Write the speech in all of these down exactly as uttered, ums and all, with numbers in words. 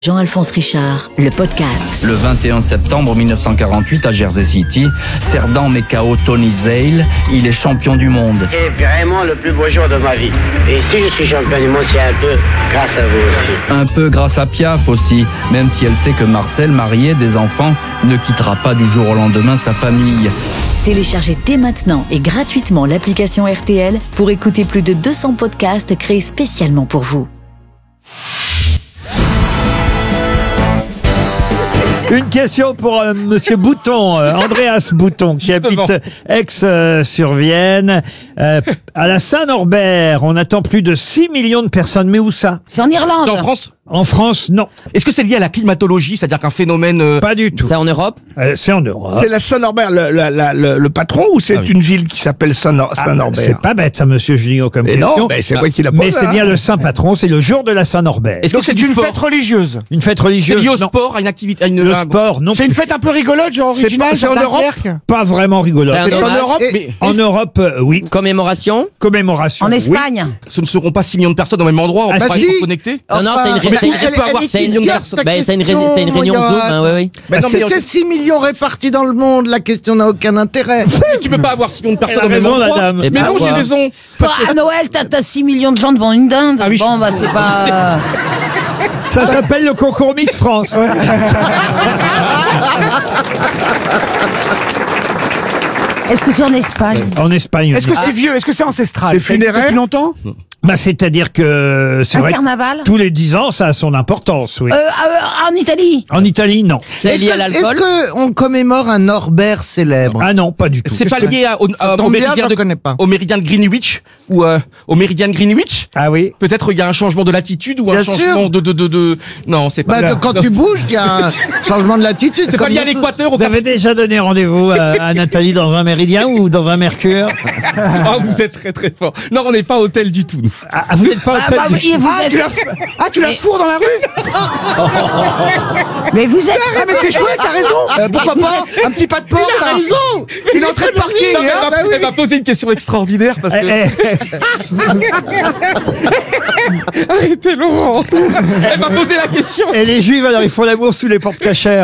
Jean-Alphonse Richard, le podcast. Le vingt et un septembre mille neuf cent quarante-huit, à Jersey City, Cerdan met K O Tony Zale. Il est champion du monde. C'est vraiment le plus beau jour de ma vie. Et si je suis champion du monde, c'est un peu grâce à vous aussi. Un peu grâce à Piaf aussi, même si elle sait que Marcel, marié, des enfants, ne quittera pas du jour au lendemain sa famille. Téléchargez dès maintenant et gratuitement l'application R T L pour écouter plus de deux cents podcasts créés spécialement pour vous. Une question pour euh, Monsieur Bouton, euh, Andreas Bouton, qui Justement. habite Aix-sur-Vienne. Euh, à la Saint-Norbert, on attend plus de six millions de personnes. Mais où ça? C'est en Irlande. C'est en France? En France, non. Est-ce que c'est lié à la climatologie, c'est-à-dire qu'un phénomène... euh, Pas du tout. C'est en Europe. Euh, c'est en Europe. C'est la Saint-Norbert, le, la- la- le, le patron, ou c'est Ah oui. une ville qui s'appelle Saint-Nor- Ah, Saint-Norbert? c'est pas bête, ça, Monsieur Junio, comme Mais question. non, mais c'est moi qui l'a posé. Mais c'est bien le saint patron, c'est le jour de la Saint-Norbert. Est-ce que c'est du sport? religieuse. Une fête C'est religieuse? lié au Non. sport, à une activité, à une... Le un- sport, non. C'est une fête un peu rigolote, genre C'est originale, pas- c'est c'est en en Europe? Pas vraiment rigolo. C'est C'est en Europe. Europe? Mais En Europe, euh, oui. Commémoration. Commémoration. En oui. Espagne. ce ne seront pas six millions de personnes au même endroit, on Ah, pourra si. être connectés. Non, non, c'est une, mais ré- c'est une, tu peux avoir six millions de personnes. ben, c'est une, ré- c'est une réunion Zoom. Hein, oui, oui. Mais non, mais C'est six millions répartis dans le monde, la question n'a aucun intérêt. tu peux pas avoir six millions de personnes Elle a au même raison, la endroit. dame. Mais Eh ben, non, j'ai quoi. raison. Parce que- À Noël, t'as, t'as six millions de gens devant une dinde. Ah oui, bon, je- bah, c'est pas. Ça s'appelle le concours Miss France. Est-ce que c'est en Espagne? En Espagne. Est-ce que oui. c'est vieux? Est-ce que c'est ancestral? C'est funéraire Depuis longtemps? Bah, c'est-à-dire que c'est Un vrai que carnaval? tous les dix ans, ça a son importance, oui. Euh, euh, en Italie. En Italie, non. C'est Est-ce lié que- à l'alcool. Est-ce qu'on commémore un Norbert célèbre? Ah non, pas du tout. C'est pas lié à- au, à- au tombe bien, méridien je de, connais pas. au méridien de Greenwich ou euh, au méridien de Greenwich. Ah oui. Peut-être il y a un changement de latitude ou un Bien changement sûr. de, de, de, de... Non, c'est pas... Bah, Non, quand non, tu bouges, il y a un changement de latitude. C'est pas comme lié à dans tout. l'équateur. Vous Au... avez déjà donné rendez-vous à, à Nathalie dans un méridien ou dans un mercure? Ah, vous êtes très très fort. Non, on n'est pas hôtel du tout, nous. Ah, vous n'êtes pas Ah, hôtel bah, du- oui, vous Ah, êtes. tu la, ah, tu la fourres dans la rue? Mais vous êtes. Ah, mais c'est chouette, t'as raison! Euh, pourquoi pas? Un petit pas de porte, là. raison. Une entrée de parking, Non, mais hein? elle m'a- Bah oui. elle m'a posé une question extraordinaire parce que... Eh, eh, Arrêtez, Laurent. Elle m'a posé la question. Et les juifs, alors, ils font l'amour sous les portes cachères.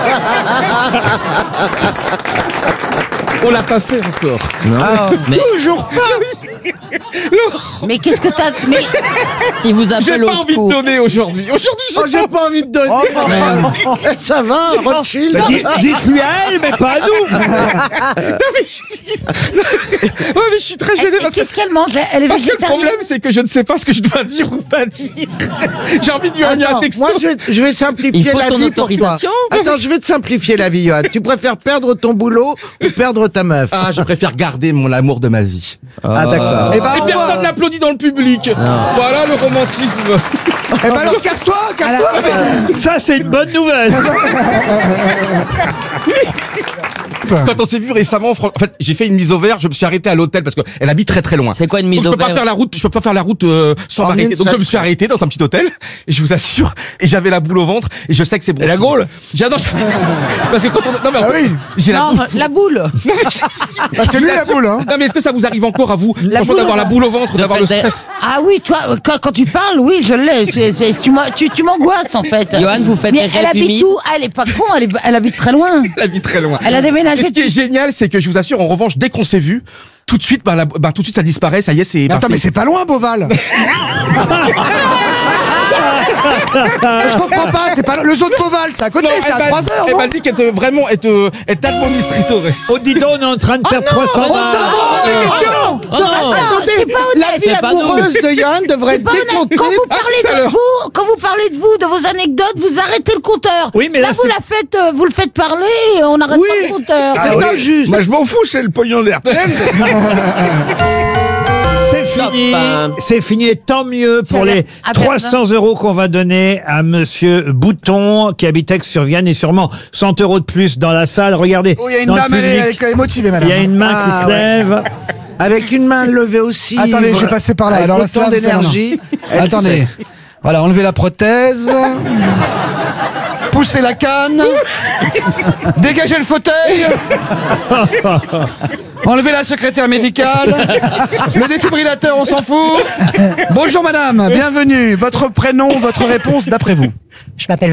On l'a pas fait encore. Mais, Toujours pas! mais qu'est-ce que t'as. Mais il vous J'ai appelle pas au envie de secours. donner aujourd'hui. Aujourd'hui, j'ai Oh, j'ai pas envie de donner. Ça va, Rothschild. Di- Dites-lui à elle, mais pas à nous. Non, mais je... ouais, mais je suis très gêné parce que... Qu'est-ce qu'elle mange? Elle est Parce que le végétarienne. problème, c'est que je ne sais pas ce que je dois dire ou pas dire. J'ai envie de lui envoyer un Attends, texto. moi je vais, je vais Il simplifier faut la son vie pour toi. autorisation. Attends, je vais te simplifier la vie, Johan. Tu préfères perdre ton boulot ou perdre ta meuf? Ah, je préfère garder mon amour de ma vie. Ah, d'accord. Eh ben, Et personne n'applaudit dans le public. Voilà le romantisme. eh ben alors, casse-toi, casse-toi! Ça, c'est une bonne nouvelle. Quand on s'est vu récemment, fran- en fait, j'ai fait une mise au vert. Je me suis arrêté à l'hôtel parce qu'elle habite très très loin. C'est quoi une Donc, mise je au peux pas vert? faire la route, je peux pas faire la route euh, sans En m'arrêter. une Donc je seule me suis arrêté dans un petit hôtel et je vous assure, et j'avais la boule au ventre et je sais que c'est bon. Et la signe. gaule J'ai- non, je- parce que quand on non mais Ah oui. j'ai la Non, boule. la boule. Bah, c'est lui la boule, hein? Non mais est-ce que ça vous arrive encore à vous La franchement, boule d'avoir au la boule au ventre, De d'avoir le fait, stress? Ah oui, toi, quand, quand tu parles, oui, je l'ai. C'est, c'est, tu, m'as- tu, tu m'angoisses, en fait. Johan, vous faites Mais des elle rêves habite humides. où? Ah, elle est pas con, elle, est- elle habite très loin. La vie très loin. Elle a déménagé Et ce qui est génial, c'est que je vous assure, en revanche, dès qu'on s'est vu, tout de suite, bah, la- bah, tout de suite, ça disparaît, ça y est, c'est. Mais attends, bah, mais c'est pas loin, Beauval! Je comprends pas, c'est pas le zoo de Beauval, c'est à côté, Non, c'est elle à m'a- trois heures, Elle non? m'a dit qu'elle te vraiment, elle te, elle t'administrerait. Oh, dis donc, on est en train de perdre trois cents balles. Oh, Non, c'est pas La honnête. vie c'est pas nous. amoureuse de Johan devrait être Pas honnête. décomptée. Quand vous parlez de vous, quand vous parlez de vous, de vos anecdotes, vous arrêtez le compteur. Oui, mais là, vous c'est- la faites, euh, vous le faites parler, et on n'arrête Oui. pas le compteur. Ah, C'est oui. injuste. Moi, je m'en fous, c'est le pognon d'R T L. C'est fini, hein. c'est fini, et tant mieux pour C'est les vrai. À trois cents euros qu'on va donner à Monsieur Bouton, qui habite Aix-sur-Vienne, et sûrement cent euros de plus dans la salle. Regardez, Oh, il y a une dans le dame, elle est, public, elle est motivée, madame. il y a une main qui Ah, se ouais. lève. Avec une main levée aussi. Attendez, je vais Voilà. passer par là. Avec Alors là, autant ça, ça, non, non. d'énergie. Elle Attendez. sait. Voilà, enlevez la prothèse. Poussez la canne. Dégagez le fauteuil. Enlevez la secrétaire médicale. Le défibrillateur, on s'en fout. Bonjour madame, bienvenue. Votre prénom, votre réponse d'après vous. Je m'appelle